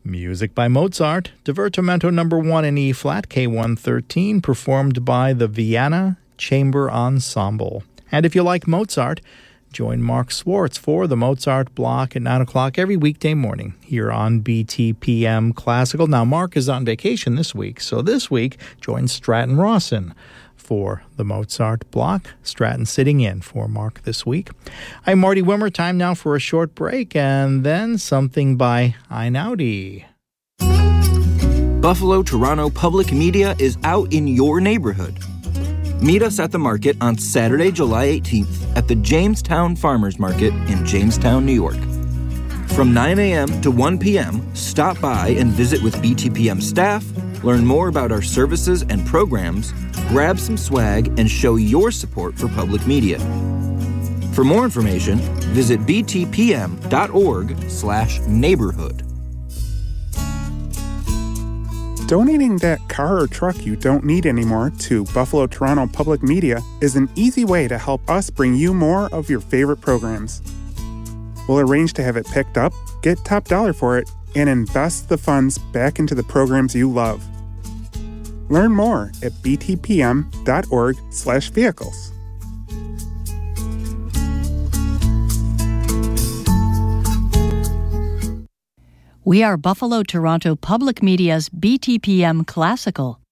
Music by Mozart, Divertimento No. 1 in E-flat, K113, performed by the Vienna Chamber Ensemble. And if you like Mozart, join Mark Swartz for the Mozart Block at 9 o'clock every weekday morning here on BTPM Classical. Now, Mark is on vacation this week, so this week join Stratton Rawson for the Mozart Block. Stratton sitting in for Mark this week. I'm Marty Wimmer. Time now for a short break and then something by Einaudi. Buffalo Toronto Public Media is out in your neighborhood. Meet us at the market on Saturday, July 18th at the Jamestown Farmers Market in Jamestown, New York. From 9 a.m. to 1 p.m., stop by and visit with BTPM staff, learn more about our services and programs, grab some swag, and show your support for public media. For more information, visit btpm.org/neighborhood. Donating that car or truck you don't need anymore to Buffalo Toronto Public Media is an easy way to help us bring you more of your favorite programs. We'll arrange to have it picked up, get top dollar for it, and invest the funds back into the programs you love. Learn more at btpm.org/vehicles. We are Buffalo Toronto Public Media's BTPM Classical.